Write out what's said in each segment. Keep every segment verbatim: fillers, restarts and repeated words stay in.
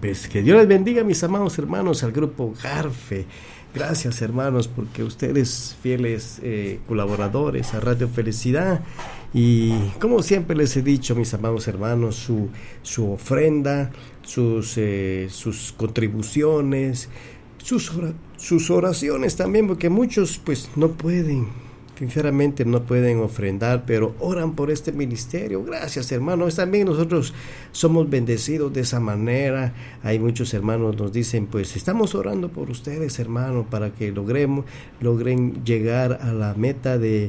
pues que Dios les bendiga, mis amados hermanos, al grupo Garfe. Gracias, hermanos, porque ustedes fieles eh, colaboradores a Radio Felicidad, y como siempre les he dicho, mis amados hermanos, su, su ofrenda, sus, eh, sus contribuciones, sus, ora, sus oraciones también, porque muchos pues no pueden, sinceramente no pueden ofrendar, pero oran por este ministerio. Gracias, hermanos. También nosotros somos bendecidos de esa manera. Hay muchos hermanos nos dicen, pues estamos orando por ustedes, hermanos, para que logremos, logren llegar a la meta de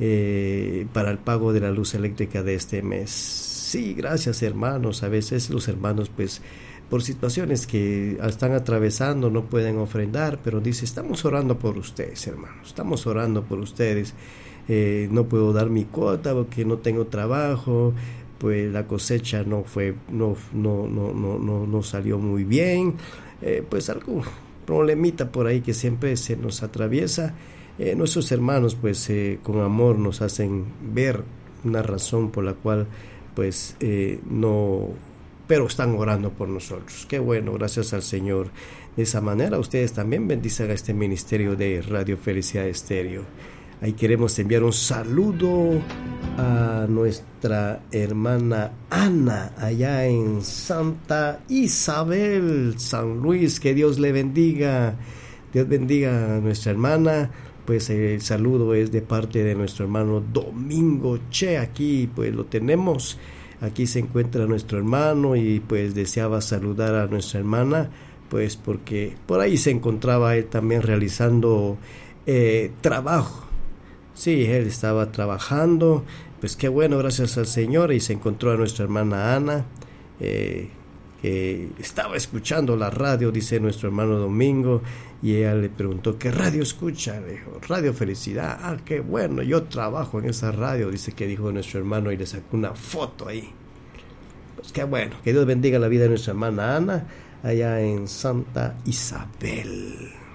eh, para el pago de la luz eléctrica de este mes. Sí, gracias, hermanos. A veces los hermanos, pues, por situaciones que están atravesando, no pueden ofrendar, pero dice, estamos orando por ustedes, hermanos, estamos orando por ustedes. Eh, no puedo dar mi cuota porque no tengo trabajo, pues la cosecha no fue, no, no, no, no, no, no salió muy bien, eh, pues algún problemita por ahí que siempre se nos atraviesa. Eh, nuestros hermanos, pues, eh, con amor nos hacen ver una razón por la cual, pues, eh, no... pero están orando por nosotros. Qué bueno, gracias al Señor. De esa manera ustedes también bendicen a este ministerio de Radio Felicidad Estéreo. Ahí queremos enviar un saludo a nuestra hermana Ana, allá en Santa Isabel, San Luis. Que Dios le bendiga. Dios bendiga a nuestra hermana. Pues el saludo es de parte de nuestro hermano Domingo Che. Aquí pues lo tenemos. Aquí se encuentra nuestro hermano y pues deseaba saludar a nuestra hermana, pues porque por ahí se encontraba él también realizando eh, trabajo. Sí, él estaba trabajando, pues qué bueno, gracias al Señor, y se encontró a nuestra hermana Ana, eh, que estaba escuchando la radio, dice nuestro hermano Domingo, y ella le preguntó, ¿qué radio escucha? Le dijo, Radio Felicidad. Ah, qué bueno, yo trabajo en esa radio, dice que dijo nuestro hermano, y le sacó una foto ahí. Pues qué bueno, que Dios bendiga la vida de nuestra hermana Ana, allá en Santa Isabel.